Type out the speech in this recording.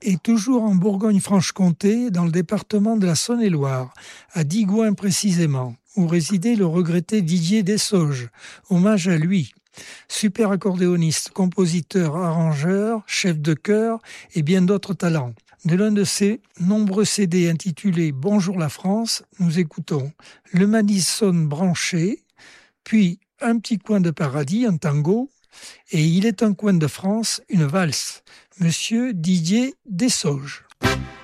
Et toujours en Bourgogne-Franche-Comté, dans le département de la Saône-et-Loire, à Digoin précisément, où résidait le regretté Didier Dessauges. Hommage à lui. Super accordéoniste, compositeur, arrangeur, chef de chœur et bien d'autres talents. De l'un de ses nombreux CD intitulés Bonjour la France, nous écoutons Le Madison branché, puis Un petit coin de paradis, un tango, et Il est un coin de France, une valse. Monsieur Didier Dessauges.